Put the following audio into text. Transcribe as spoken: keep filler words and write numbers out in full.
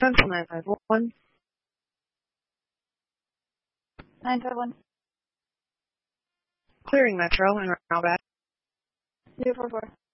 Central nine five one. nine five one. Clearing Metro and round back. zero four four.